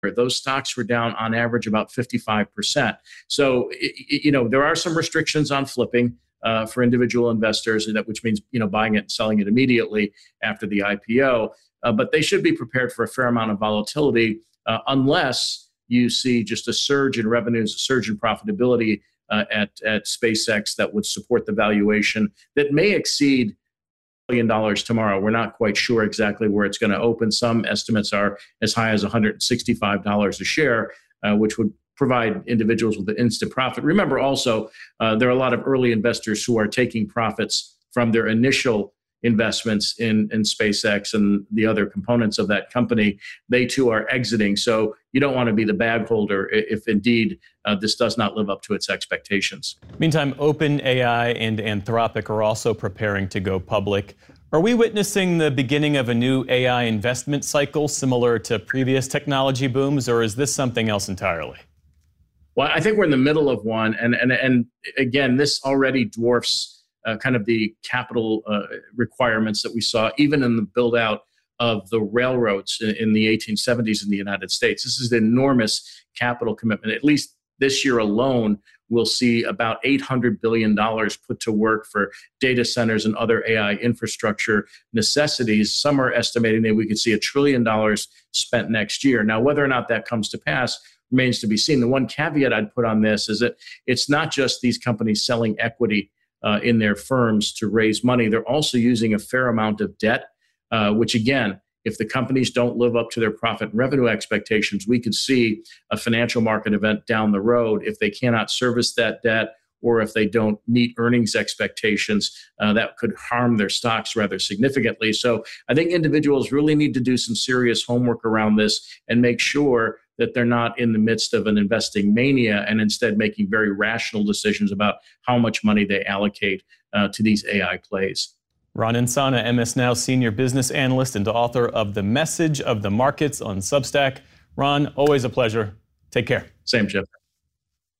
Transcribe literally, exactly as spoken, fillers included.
those stocks were down on average about fifty-five percent. So, you know, there are some restrictions on flipping uh, for individual investors, that which means, you know, buying it and selling it immediately after the I P O. Uh, but they should be prepared for a fair amount of volatility uh, unless you see just a surge in revenues, a surge in profitability uh, at, at SpaceX that would support the valuation that may exceed billion dollars tomorrow. We're not quite sure exactly where it's going to open. Some estimates are as high as one hundred sixty-five dollars a share, uh, which would provide individuals with an instant profit. Remember also, uh, there are a lot of early investors who are taking profits from their initial investments in, in SpaceX and the other components of that company. They too are exiting. So you don't want to be the bag holder if indeed uh, this does not live up to its expectations. Meantime, OpenAI and Anthropic are also preparing to go public. Are we witnessing the beginning of a new A I investment cycle similar to previous technology booms, or is this something else entirely? Well, I think we're in the middle of one. And, and, and again, this already dwarfs Uh, kind of the capital uh, requirements that we saw even in the build out of the railroads in, in the eighteen seventies in the United States. This is an enormous capital commitment. At least this year alone, we'll see about eight hundred billion dollars put to work for data centers and other A I infrastructure necessities. Some are estimating that we could see a trillion dollars spent next year. Now, whether or not that comes to pass remains to be seen. The one caveat I'd put on this is that it's not just these companies selling equity Uh, in their firms to raise money. They're also using a fair amount of debt, uh, which again, if the companies don't live up to their profit and revenue expectations, we could see a financial market event down the road if they cannot service that debt or if they don't meet earnings expectations uh, that could harm their stocks rather significantly. So I think individuals really need to do some serious homework around this and make sure that they're not in the midst of an investing mania and instead making very rational decisions about how much money they allocate uh, to these A I plays. Ron Insana, M S Now senior business analyst and author of The Message of the Markets on Substack. Ron, always a pleasure. Take care. Same, Jeff.